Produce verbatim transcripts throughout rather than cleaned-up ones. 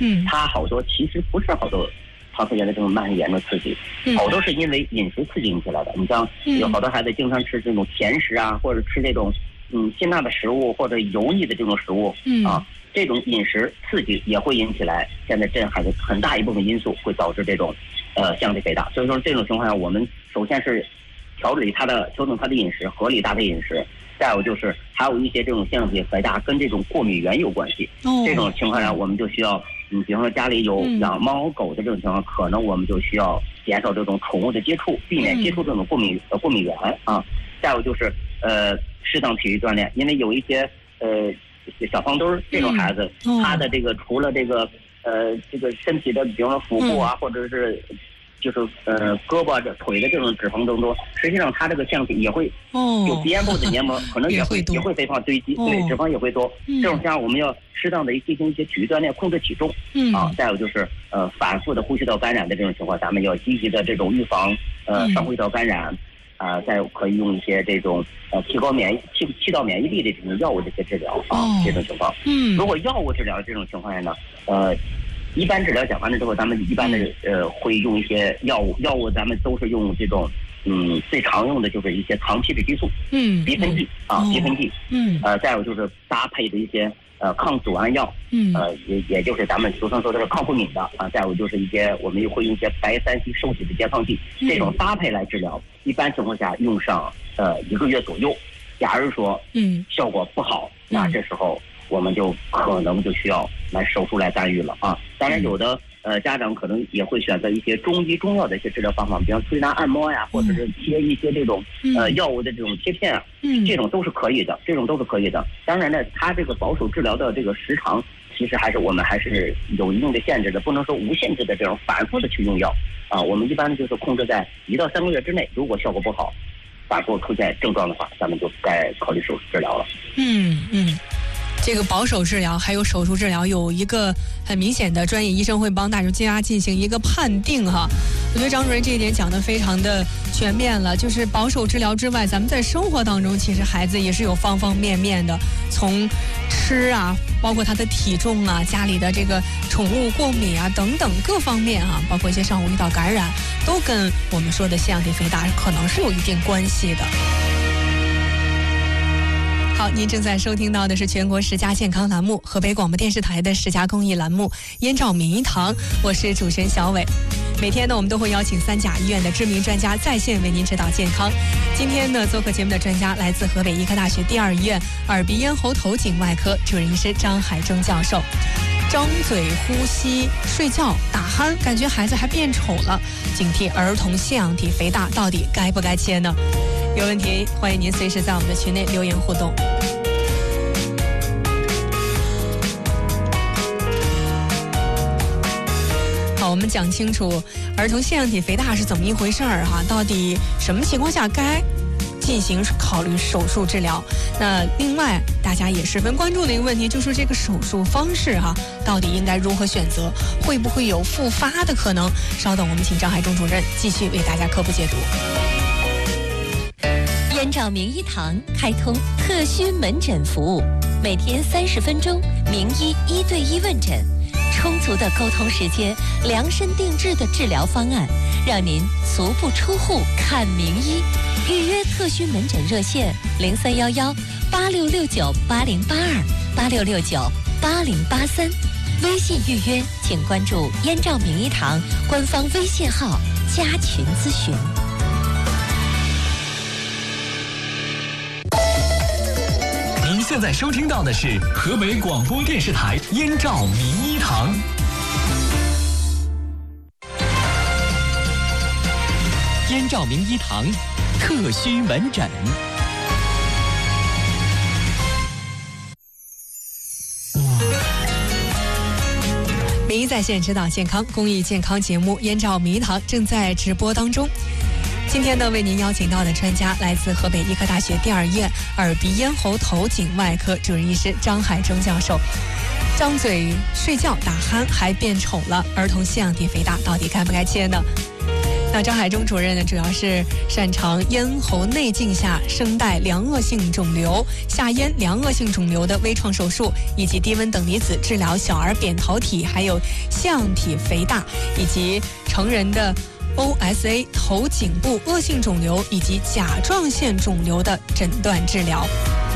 嗯， 它好多其实不是好多肠肺炎的这种蔓延的刺激，好多是因为饮食刺激引起来的。你像有好多孩子经常吃这种甜食啊，或者吃这种嗯辛辣的食物或者油腻的这种食物， 嗯啊，这种饮食刺激也会引起来，现在这还是很大一部分因素会导致这种呃腺样体肥大。所以说这种情况下，我们首先是调理他的调整他的饮食，合理搭配饮食。再有就是还有一些这种腺样体肥大跟这种过敏源有关系， 哦、 这种情况下我们就需要，嗯，比方说家里有养猫狗的这种情况，嗯、可能我们就需要减少这种宠物的接触，避免接触这种过敏呃过敏源啊。再有就是呃适当体育锻炼，因为有一些呃小胖墩儿这种孩子， 嗯哦、 他的这个除了这个呃这个身体的，比方说腹部啊，嗯、或者是。就是呃胳膊这腿的这种脂肪增多，实际上它这个腺样体也会有鼻咽部的黏膜，可能也会也会肥胖堆积，对，脂肪也会多。这种情况我们要适当的进行一些体育锻炼，控制体重。 嗯啊，再有就是呃反复的呼吸道感染的这种情况，咱们要积极的这种预防呃上呼吸道感染，啊、呃，再可以用一些这种呃提高免疫气气道免疫力的这种药物这些治疗啊，这种情况。 嗯， 如果药物治疗这种情况下呢，呃。一般治疗讲完了之后，咱们一般的呃会用一些药物，药物咱们都是用这种嗯最常用的就是一些糖皮质激素， 嗯， 鼻喷剂啊，鼻喷剂， 嗯， 呃，再有就是搭配的一些呃抗组胺药， 嗯， 呃也也就是咱们俗称说的是抗过敏的啊，再有就是一些我们又会用一些白三烯受体的拮抗剂，这种搭配来治疗，一般情况下用上呃一个月左右，假如说嗯效果不好，那这时候。我们就可能就需要来手术来干预了啊！当然，有的呃家长可能也会选择一些中医中药的一些治疗方法，比方推拿按摩呀，或者是贴一些这种呃药物的这种贴片啊，这种都是可以的，这种都是可以的。当然呢，它这个保守治疗的这个时长，其实还是我们还是有一定的限制的，不能说无限制的这种反复的去用药啊。我们一般就是控制在一到三个月之内，如果效果不好，反复出现症状的话，咱们就该考虑手术治疗了。 嗯嗯。这个保守治疗还有手术治疗有一个很明显的专业医生会帮大家进行一个判定哈。我觉得张主任这一点讲得非常的全面了，就是保守治疗之外，咱们在生活当中其实孩子也是有方方面面的，从吃啊，包括他的体重啊，家里的这个宠物过敏啊等等各方面啊，包括一些上呼吸道感染，都跟我们说的腺样体肥大可能是有一定关系的。好，您正在收听到的是全国十佳健康栏目，河北广播电视台的十佳公益栏目《燕赵名医堂》，我是主持人小伟。每天呢，我们都会邀请三甲医院的知名专家在线为您指导健康。今天呢，做客节目的专家来自河北医科大学第二医院耳鼻咽喉头颈外科主任医师张海征教授。张嘴呼吸、睡觉、打鼾，感觉孩子还变丑了，警惕儿童腺样体肥大，到底该不该切呢？有问题，欢迎您随时在我们的群内留言互动。好，我们讲清楚儿童腺样体肥大是怎么一回事儿哈，到底什么情况下该进行考虑手术治疗？那另外大家也十分关注的一个问题就是这个手术方式哈，到底应该如何选择？会不会有复发的可能？稍等，我们请张海征主任继续为大家科普解读。 燕赵名医堂开通特需门诊服务，每天三十分钟，名医一对一问诊，充足的沟通时间，量身定制的治疗方案，让您足不出户看名医。预约特需门诊热线零三幺幺八六六九八零八二八六六九八零八三，微信预约请关注燕赵名医堂官方微信号加群咨询。 您现在收听到的是河北广播电视台燕赵名医堂。燕赵名医堂特需门诊。 名医在线指导健康公益健康节目《燕赵名医堂》正在直播当中。今天呢，为您邀请到的专家来自河北医科大学第二医院耳鼻咽喉头颈外科主任医师张海征教授。张嘴睡觉打鼾还变丑了，儿童腺样体肥大到底该不该切呢？ 那张海忠主任呢，主要是擅长咽喉内镜下声带良恶性肿瘤、下咽良恶性肿瘤的微创手术，以及低温等离子治疗小儿扁桃体还有腺体肥大，以及成人的 O S A 头颈部恶性肿瘤以及甲状腺肿瘤的诊断治疗。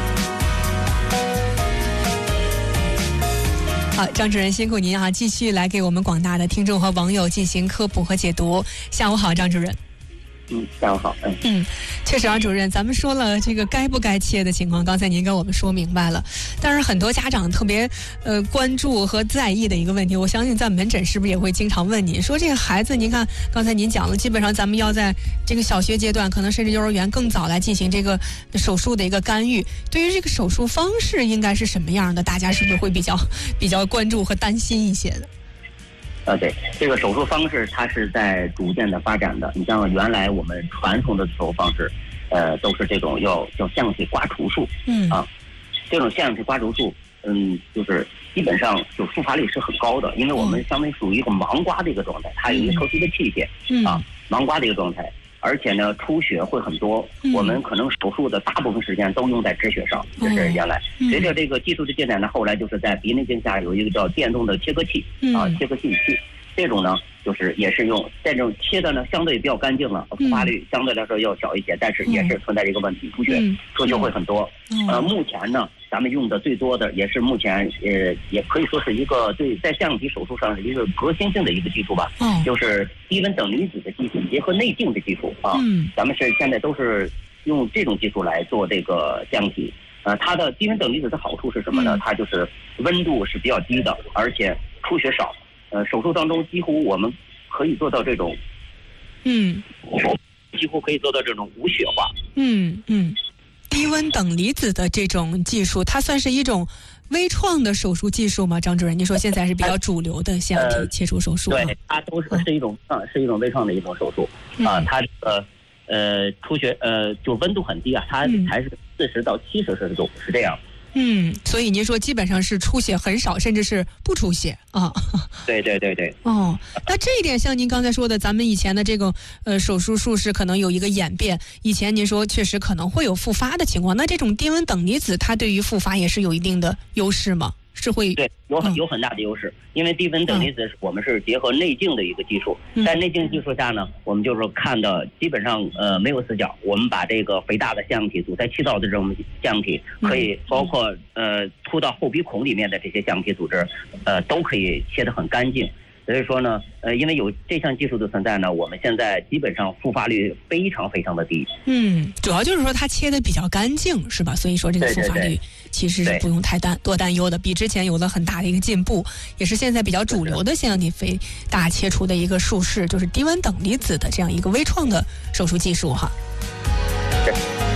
好，张主任辛苦您啊，继续来给我们广大的听众和网友进行科普和解读。下午好，张主任。 嗯，下午好。嗯嗯，确实啊，主任，咱们说了这个该不该切的情况，刚才您跟我们说明白了。但是很多家长特别呃关注和在意的一个问题，我相信在门诊是不是也会经常问您，说这个孩子，您看刚才您讲了，基本上咱们要在这个小学阶段，可能甚至幼儿园更早来进行这个手术的一个干预。对于这个手术方式应该是什么样的，大家是不是会比较比较关注和担心一些的？ 呃，对，这个手术方式它是在逐渐的发展的。你像原来我们传统的手术方式，呃，都是这种要叫腺样体刮除术，嗯啊，这种腺样体刮除术，嗯，就是基本上就复发率是很高的，因为我们相当于属于一个盲刮的一个状态，它有一个特殊的器械，嗯啊，盲刮的一个状态，而且呢出血会很多，我们可能手术的大部分时间都用在止血上，这是原来。随着这个技术的进展呢，后来就是在鼻内镜下有一个叫电动的切割器，啊，切割器器。这种呢，就是也是用这种切的呢，相对比较干净了，复发率相对来说要小一些，但是也是存在这个问题，出血出血会很多。呃，目前呢，咱们用的最多的也是目前呃，也可以说是一个对在腺样体手术上是一个革新性的一个技术吧，就是低温等离子的技术结合内镜的技术啊，咱们是现在都是用这种技术来做这个腺样体。呃，它的低温等离子的好处是什么呢？它就是温度是比较低的，而且出血少。呃，手术当中几乎我们可以做到这种，嗯，几乎可以做到这种无血化。 嗯嗯，低温等离子的这种技术，它算是一种微创的手术技术吗？张主任，您说现在是比较主流的腺样体切除手术、啊呃？ 对，它都是是一种啊、嗯，是一种微创的一种手术、嗯、啊。它这个呃出血呃就温度很低啊，它才是四十到七十摄氏度是这样。 嗯，所以您说基本上是出血很少，甚至是不出血啊？ 对对对对。 哦，那这一点像您刚才说的，咱们以前的这个呃手术术式可能有一个演变。以前您说确实可能会有复发的情况，那这种低温等离子它对于复发也是有一定的优势吗？是会对有很有很大的优势、嗯，因为低温等离子我们是结合内镜的一个技术，嗯、在内镜技术下呢，我们就是看的基本上呃没有死角，我们把这个肥大的腺样体、阻塞气道的这种腺样体，可以包括呃突到后鼻孔里面的这些腺样体组织，呃都可以切得很干净。所以说呢，呃，因为有这项技术的存在呢，我们现在基本上复发率非常非常的低。 嗯，主要就是说它切的比较干净，是吧？所以说这个复发率其实是不用太担多担忧的，比之前有了很大的一个进步，也是现在比较主流的腺样体肥大切除的一个术式，就是低温等离子的这样一个微创的手术技术哈。 对。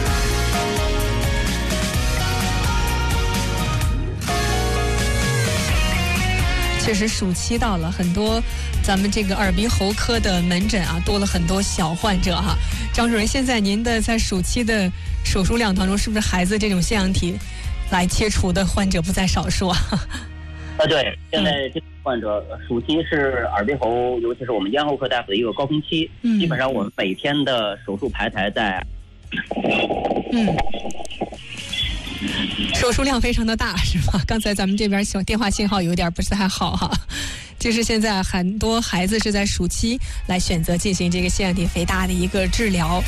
确实暑期到了，很多咱们这个耳鼻喉科的门诊啊多了很多小患者哈。张主任，现在您的在暑期的手术量当中，是不是孩子这种腺样体来切除的患者不在少数啊？ 啊，对，现在这个患者暑期是耳鼻喉，尤其是我们咽喉科大夫的一个高峰期，嗯、基本上我们每天的手术排台在， 嗯。手术量非常的大，是吧？刚才咱们这边小电话信号有点不是太好哈。就是现在很多孩子是在暑期来选择进行这个腺样体肥大的一个治疗。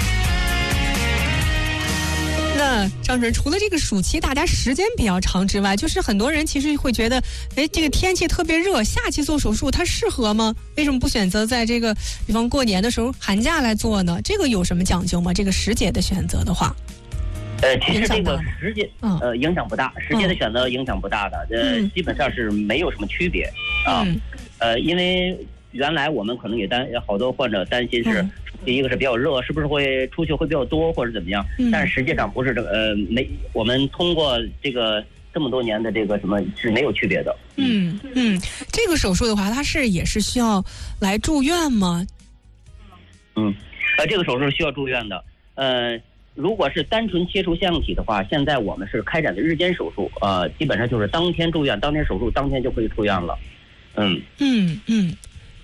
那张主任，除了这个暑期大家时间比较长之外，就是很多人其实会觉得，哎，这个天气特别热，夏季做手术它适合吗？为什么不选择在这个比方过年的时候寒假来做呢？这个有什么讲究吗？这个时节的选择的话？ 呃，其实这个时间呃影响不大，时间的选择影响不大的，呃，基本上是没有什么区别啊。呃，因为原来我们可能也担好多患者担心是，第一个是比较热，是不是会出血会比较多或者怎么样？但是实际上不是这个，呃，没我们通过这个这么多年的这个什么是没有区别的。 嗯嗯，这个手术的话，它是也是需要来住院吗？ 嗯，呃，这个手术是需要住院的，呃。如果是单纯切除腺样体的话，现在我们是开展的日间手术，呃，基本上就是当天住院，当天手术，当天就可以出院了。嗯嗯嗯，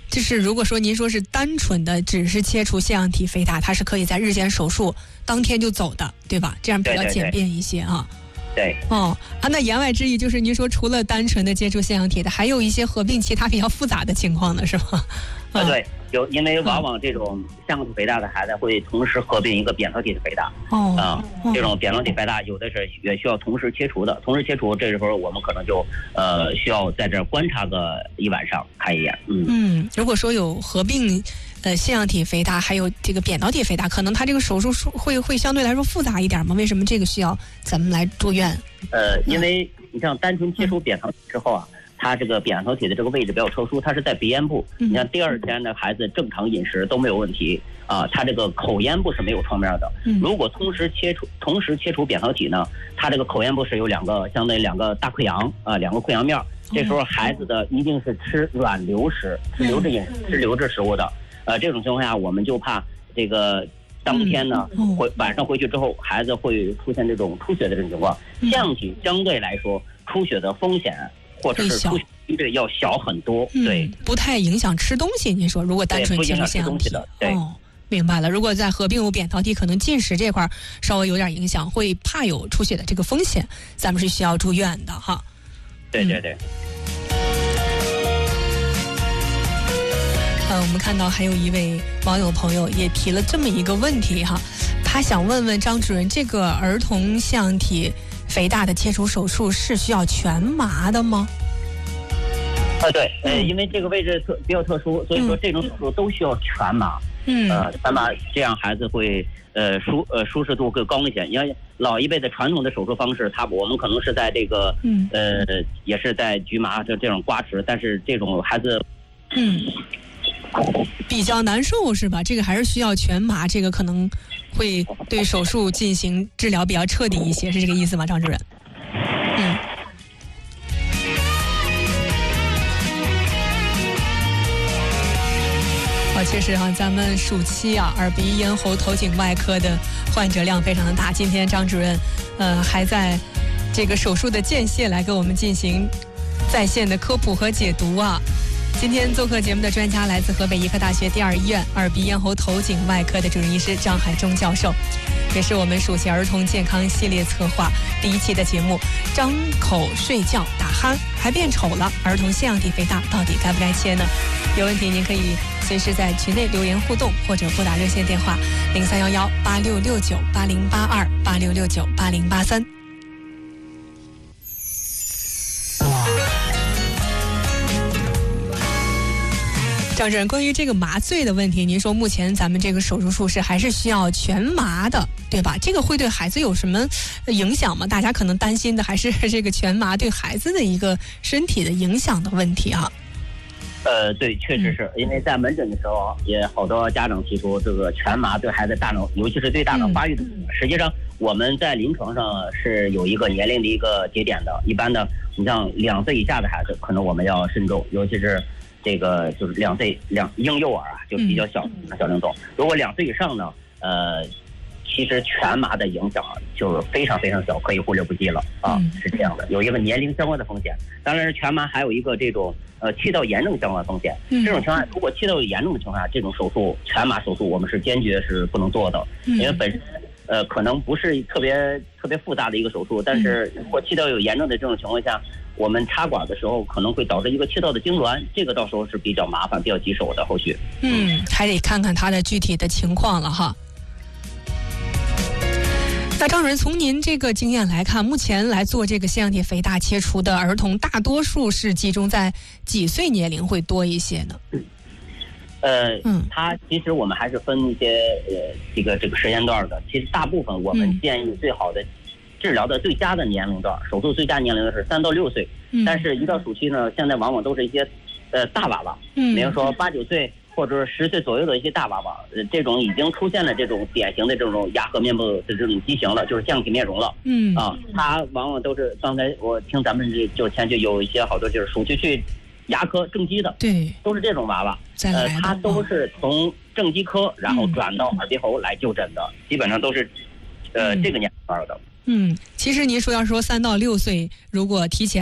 就是如果说您说是单纯的只是切除腺样体肥大，它是可以在日间手术当天就走的，对吧？这样比较简便一些啊。 对。 哦啊，那言外之意就是您说除了单纯的接触腺样体的，还有一些合并其他比较复杂的情况呢，是吗？ 啊，对，有，因为往往这种腺样体肥大的孩子会同时合并一个扁桃体的肥大。 哦。 啊、嗯，这种扁桃体肥大有的是也需要同时切除的，同时切除，这时候我们可能就呃需要在这儿观察个一晚上看一眼。嗯嗯，如果说有合并呃腺样体肥大，还有这个扁桃体肥大，可能它这个手术会会相对来说复杂一点吗？为什么这个需要咱们来住院？ 呃，因为你像单纯切除扁桃体之后啊。嗯，他这个扁桃体的这个位置比较特殊，它是在鼻咽部。你看第二天的孩子正常饮食都没有问题啊，他这个口咽部是没有创面的。如果同时切除同时切除扁桃体呢，他这个口咽部是有两个相当于两个大溃疡啊，两个溃疡面。这时候孩子的一定是吃软流食，吃流质饮食，吃流质食物的。呃，这种情况下我们就怕这个当天呢回晚上回去之后，孩子会出现这种出血的这种情况。腺样体相对来说出血的风险或者是出血几率要小很多，对、 嗯，不太影响吃东西。您说，如果单纯切除腺样体， 对， 哦，明白了。如果在合并有扁桃体，可能进食这块稍微有点影响，会怕有出血的这个风险，咱们是需要住院的哈。 对对对。 嗯、呃，我们看到还有一位网友朋友也提了这么一个问题哈，他想问问张主任，这个儿童腺样体肥大的切除手术是需要全麻的吗？ 啊，对，呃，因为这个位置特比较特殊，所以说这种手术都需要全麻。嗯，呃，全麻，这样孩子会呃舒呃舒适度更高一些。因为老一辈的传统的手术方式，它我们可能是在这个嗯呃也是在局麻这这种刮持，但是这种孩子嗯比较难受是吧？这个还是需要全麻，这个可能会对手术进行治疗比较彻底一些，是这个意思吗，张主任？嗯。啊，确实哈，咱们暑期啊，耳鼻咽喉头颈外科的患者量非常的大。今天张主任，呃，还在这个手术的间隙来给我们进行在线的科普和解读啊。今天做客节目的专家来自河北医科大学第二医院耳鼻咽喉头颈外科的主任医师张海忠教授，也是我们暑期儿童健康系列策划第一期的节目。张口睡觉打鼾还变丑了，儿童腺样体肥大到底该不该切呢？有问题您可以随时在群内留言互动，或者拨打热线电话零三幺幺八六六九八零八二八六六九八零八三。张主任，关于这个麻醉的问题，您说目前咱们这个手术术是还是需要全麻的，对吧？这个会对孩子有什么影响吗？大家可能担心的还是这个全麻对孩子的一个身体的影响的问题啊。 呃，对，确实是、嗯、因为在门诊的时候，也好多家长提出这个全麻对孩子大脑，尤其是对大脑发育的、嗯。实际上，我们在临床上是有一个年龄的一个节点的。一般的，你像两岁以下的孩子，可能我们要慎重，尤其是这个就是两岁两婴幼儿啊，就比较小、嗯、小龄童。如果两岁以上呢，呃，其实全麻的影响就非常非常小，可以忽略不计了啊、嗯，是这样的，有一个年龄相关的风险。当然是全麻还有一个这种。呃，气道炎症相关风险，这种情况下，如果气道有严重的情况下，这种手术全麻手术我们是坚决是不能做的，因为本身呃可能不是特别特别复杂的一个手术，但是如果气道有炎症的这种情况下，我们插管的时候可能会导致一个气道的痉挛，这个到时候是比较麻烦、比较棘手的后续。 嗯，还得看看他的具体的情况了哈。那张主任，从您这个经验来看，目前来做这个腺样体肥大切除的儿童，大多数是集中在几岁年龄会多一些呢？ 呃，嗯，它其实我们还是分一些呃这个这个时间段的。其实大部分我们建议最好的治疗的最佳的年龄段，嗯、手术最佳年龄是三到六岁。嗯，但是一到暑期呢，现在往往都是一些呃大娃娃，嗯，比如说八九岁。或者是十岁左右的一些大娃娃，呃，这种已经出现了这种典型的这种牙颌面部的这种畸形了，就是腺样体面容了。嗯啊，它往往都是刚才我听咱们这就前就有一些好多就是暑期去牙科正畸的，对，都是这种娃娃。呃，它都是从正畸科然后转到耳鼻喉来就诊的，嗯、基本上都是呃、嗯、这个年龄段的。 嗯，其实您说要说三到六岁，如果提前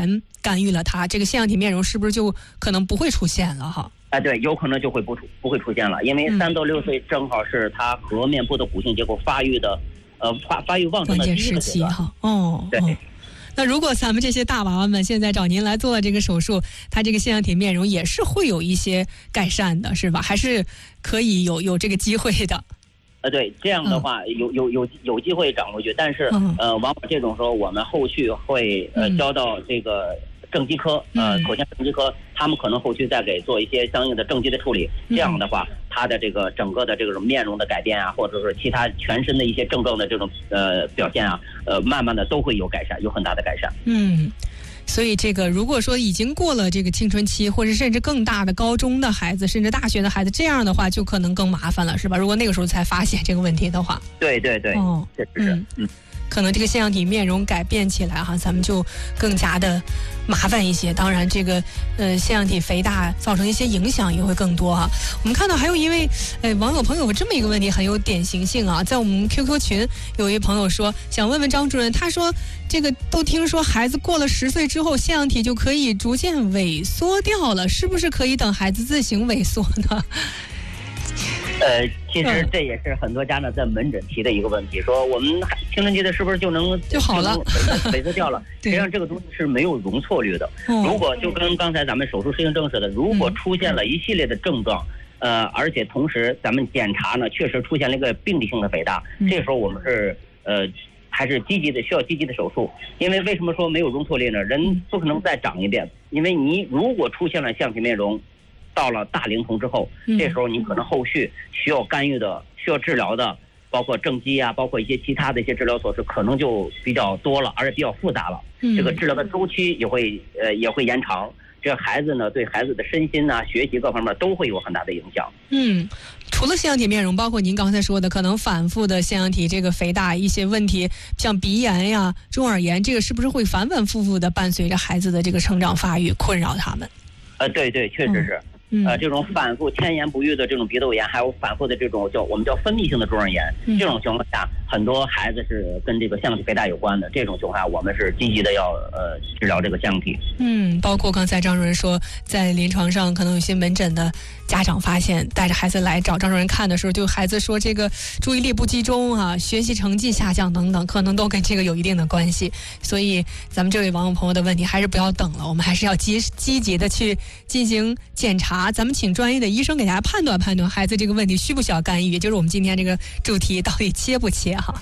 干预了它，这个腺样体面容是不是就可能不会出现了哈？ 啊，对，有可能就会不出不会出现了，因为三到六岁正好是他颌面部的骨性结构发育的，呃发发育旺盛的第一个阶段哈。 哦， 对。 哦，那如果咱们这些大娃娃们现在找您来做了这个手术，他这个腺样体面容也是会有一些改善的，是吧？还是可以有有这个机会的？ 呃，对，这样的话、嗯、有有有有机会长回去，但是、嗯、呃，往往这种时候我们后续会呃交到这个正畸科，呃，口腔正畸科，他们可能后续再给做一些相应的正畸的处理。这样的话，他的这个整个的这种面容的改变啊，或者是其他全身的一些症状的这种呃表现啊，呃，慢慢的都会有改善，有很大的改善。 嗯。所以这个如果说已经过了这个青春期，或者甚至更大的高中的孩子，甚至大学的孩子，这样的话就可能更麻烦了，是吧？如果那个时候才发现这个问题的话， 对对对， 哦， 是是嗯。嗯可能这个腺样体面容改变起来哈，咱们就更加的麻烦一些。当然，这个呃腺样体肥大造成一些影响也会更多哈。我们看到还有一位呃网友朋友有这么一个问题很有典型性啊，在我们 Q Q 群有一位朋友说想问问张主任，他说这个都听说孩子过了十岁之后腺样体就可以逐渐萎缩掉了，是不是可以等孩子自行萎缩呢？ 呃，其实这也是很多家长在门诊提的一个问题，说我们青春期的是不是就能就好了， 萎缩掉了？实际上这个东西是没有容错率的。如果就跟刚才咱们手术适应症似的，如果出现了一系列的症状，呃，而且同时咱们检查呢确实出现了一个病理性的肥大，这时候我们是呃还是积极的，需要积极的手术。因为为什么说没有容错率呢？人不可能再长一遍，因为你如果出现了腺样体面容，到了大龄童之后，这时候你可能后续需要干预的、需要治疗的，包括正畸啊，包括一些其他的一些治疗措施，可能就比较多了，而且比较复杂了。这个治疗的周期也会呃也会延长。这孩子呢，对孩子的身心啊、学习各方面都会有很大的影响。 嗯，除了腺样体面容，包括您刚才说的可能反复的腺样体这个肥大一些问题，像鼻炎呀、中耳炎，这个是不是会反反复复的伴随着孩子的这个成长发育，困扰他们？ 呃，对对，确实是。嗯呃，这种反复千言不愈的这种鼻窦炎，还有反复的这种叫我们叫分泌性的中耳炎，嗯、这种情况下，很多孩子是跟这个腺样体肥大有关的。这种情况下，我们是积极的要呃治疗这个腺样体。 嗯，包括刚才张主任说，在临床上可能有些门诊的家长发现，带着孩子来找张主任看的时候，就孩子说这个注意力不集中啊，学习成绩下降等等，可能都跟这个有一定的关系。所以，咱们这位网友朋友的问题还是不要等了，我们还是要积积极的去进行检查。咱们请专业的医生给大家判断判断孩子这个问题需不需要干预，也就是我们今天这个主题到底切不切哈。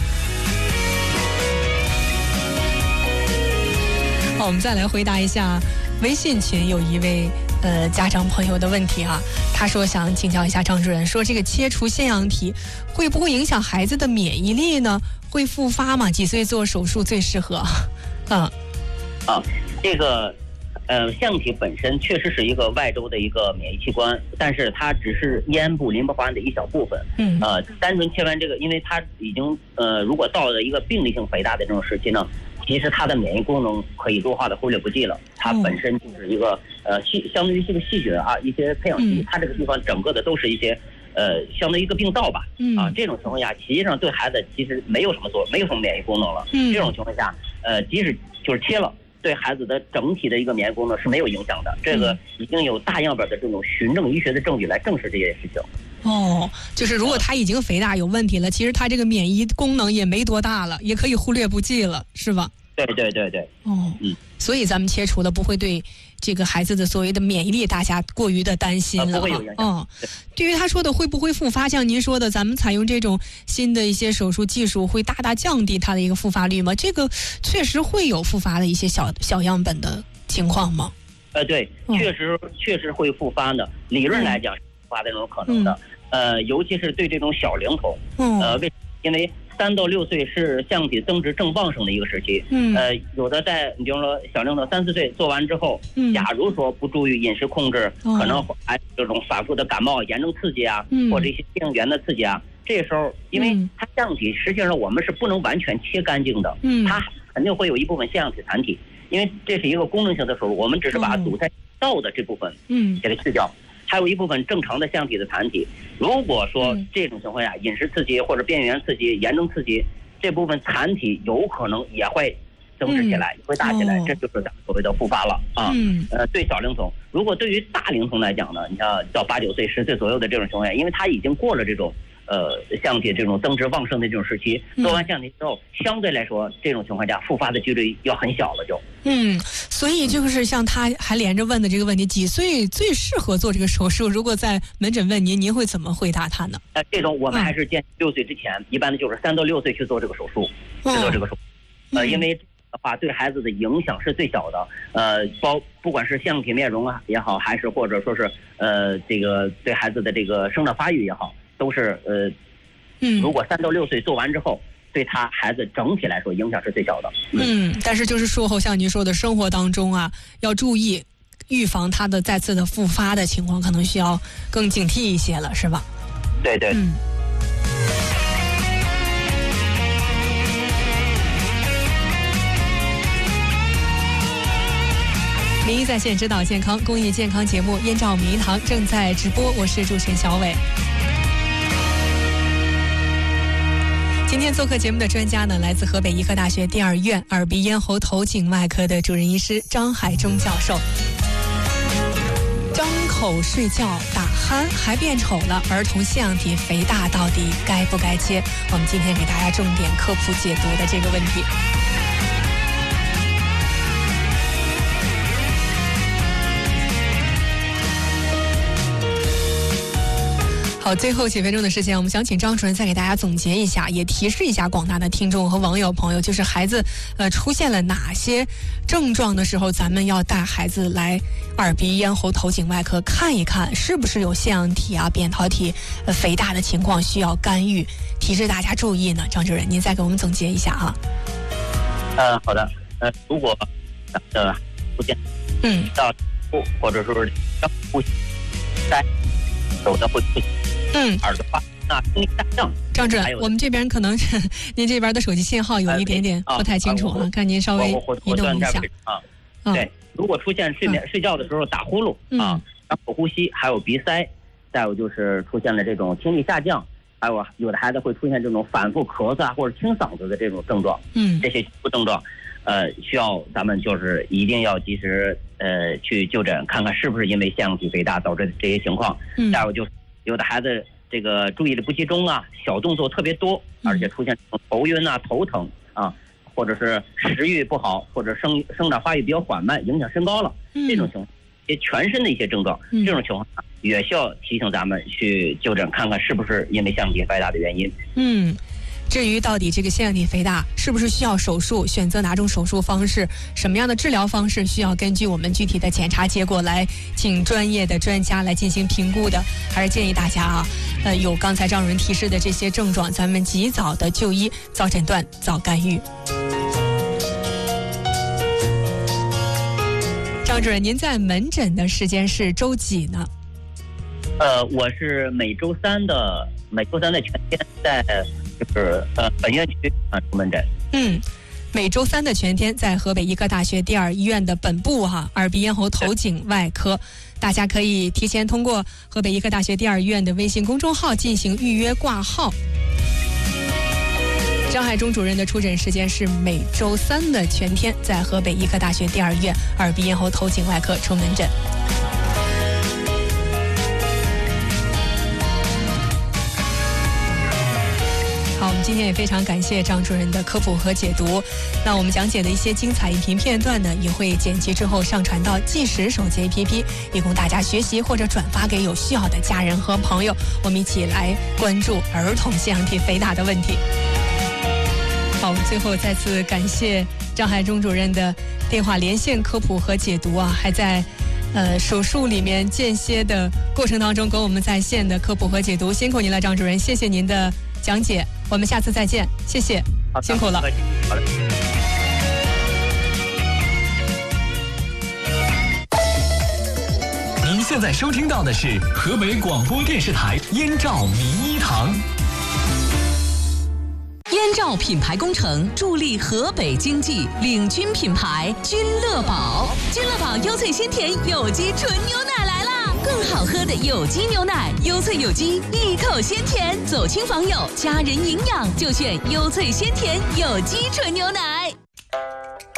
好，我们再来回答一下微信群有一位呃家长朋友的问题哈，他说想请教一下张主任，说这个切除腺样体会不会影响孩子的免疫力呢？会复发吗？几岁做手术最适合？嗯， 啊，这个。呃，腺样体本身确实是一个外周的一个免疫器官，但是它只是咽部淋巴环的一小部分。嗯，呃，单纯切完这个，因为它已经呃，如果到了一个病理性肥大的这种时期呢，其实它的免疫功能可以弱化的忽略不计了。它本身就是一个呃细，相当于这个细菌啊，一些培养基，它这个地方整个的都是一些呃，相当于一个病灶吧。嗯，啊，这种情况下，实际上对孩子其实没有什么作，没有什么免疫功能了。嗯，这种情况下，呃，即使就是切了。对孩子的整体的一个免疫功能是没有影响的，这个已经有大样本的这种循证医学的证据来证实这件事情。 哦，就是如果他已经肥大有问题了，其实他这个免疫功能也没多大了，也可以忽略不计了，是吧？ 对对对对。 哦，嗯，所以咱们切除了不会对这个孩子的所谓的免疫力大家过于的担心了。 不会有影响。 哦，对于他说的会不会复发，像您说的，咱们采用这种新的一些手术技术，会大大降低他的一个复发率吗？这个确实会有复发的一些小小样本的情况吗？ 呃，对，确实、嗯、确实会复发的。理论来讲是复发的这种可能的。嗯、呃，尤其是对这种小龄童。嗯。呃，为因为。三到六岁是腺样体增殖正旺盛的一个时期，嗯，呃，有的在你比如说小龄童三四岁做完之后，嗯，假如说不注意饮食控制，哦、可能还这种反复的感冒、炎症刺激啊，嗯、或者一些病原的刺激啊，这时候因为它腺样体实际上我们是不能完全切干净的，嗯，它肯定会有一部分腺样体残体，因为这是一个功能性的手术，我们只是把堵在道的这部分，嗯，给它去掉。还有一部分正常的腺样体的残体，如果说这种情况下饮食刺激或者边缘刺激、炎症刺激，这部分残体有可能也会增殖起来，也会大起来，这就是咱们所谓的复发了啊。 嗯， 呃，对小龄童，如果对于大龄童来讲呢，你像到八九岁、十岁左右的这种情况下，因为他已经过了这种呃腺样体这种增殖旺盛的这种时期，做完腺样体之后，相对来说这种情况下复发的几率要很小了就。 嗯，所以就是像他还连着问的这个问题，几岁最适合做这个手术？如果在门诊问您，您会怎么回答他呢？ 呃，这种我们还是建议六岁之前，嗯、一般的就是三到六岁去做这个手术，去做这个手术。呃，因为的话对孩子的影响是最小的。呃，包不管是腺样体面容啊也好，还是或者说是呃这个对孩子的这个生长发育也好，都是呃，嗯，如果三到六岁做完之后。对他孩子整体来说影响是最小的。 嗯，但是就是术后像您说的生活当中啊，要注意预防他的再次的复发的情况，可能需要更警惕一些了，是吧？ 对对。 嗯。名医在线指导健康公益健康节目《燕赵名医堂》正在直播，我是主持人小伟。今天做客节目的专家呢，来自河北医科大学第二医院耳鼻咽喉头颈外科的主任医师张海忠教授。张口睡觉打鼾还变丑了，儿童腺样体肥大到底该不该切？我们今天给大家重点科普解读的这个问题。好，最后几分钟的时间，我们想请张主任再给大家总结一下，也提示一下广大的听众和网友朋友，就是孩子呃出现了哪些症状的时候，咱们要带孩子来耳鼻咽喉头颈外科看一看，是不是有腺样体啊、扁桃体呃肥大的情况需要干预，提示大家注意呢？张主任，您再给我们总结一下啊。 呃，好的，呃，如果呃出现嗯到或者说是呼吸在手的会出现。嗯，耳朵发那听力下降。 张主任，我们这边可能是您这边的手机信号有一点点不太清楚了，啊、看您稍微移动一下。 啊，嗯、对，如果出现睡眠、嗯、睡觉的时候打呼噜啊、张口呼吸，还有鼻塞，再有就是出现了这种听力下降，还有有的孩子会出现这种反复咳嗽啊或者清嗓子的这种症状。嗯，这些症状，呃，需要咱们就是一定要及时呃去就诊，看看是不是因为腺样体肥大导致的这些情况。嗯，再有就是。有的孩子这个注意力不集中啊，小动作特别多，而且出现头晕啊、头疼啊，或者是食欲不好，或者生生长发育比较缓慢，影响身高了，这种情况，一些全身的一些症状，这种情况也需要提醒咱们去就诊，看看是不是因为腺样体肥大的原因。 嗯。至于到底这个腺样体肥大是不是需要手术，选择哪种手术方式，什么样的治疗方式，需要根据我们具体的检查结果来请专业的专家来进行评估的。还是建议大家啊，呃，有刚才张主任提示的这些症状，咱们及早的就医，早诊断，早干预。张主任，您在门诊的时间是周几呢？ 呃，我是每周三的每周三的全天在。就是呃本院区啊出门诊。嗯， 每周三的全天在河北医科大学第二医院的本部哈、啊、耳鼻咽喉头颈外科，大家可以提前通过河北医科大学第二医院的微信公众号进行预约挂号。张海忠主任的出诊时间是每周三的全天，在河北医科大学第二医院耳鼻咽喉头颈外科出门诊。好，我们今天也非常感谢张主任的科普和解读。那我们讲解的一些精彩音频片段呢，也会剪辑之后上传到计时手机 A P P， 以供大家学习或者转发给有需要的家人和朋友。我们一起来关注儿童腺样体肥大的问题。好，我们最后再次感谢张海忠主任的电话连线科普和解读啊，还在呃手术里面间歇的过程当中跟我们在线的科普和解读，辛苦您了，张主任，谢谢您的讲解，我们下次再见，谢谢，辛苦了。好的。 您现在收听到的是河北广播电视台燕赵名医堂。 燕赵品牌工程助力河北经济，领军品牌君乐宝。君乐宝优萃鲜甜有机纯牛奶来啦！更好喝的有机牛奶，优萃有机，一口鲜甜，走亲访友，家人营养就选优萃鲜甜有机纯牛奶。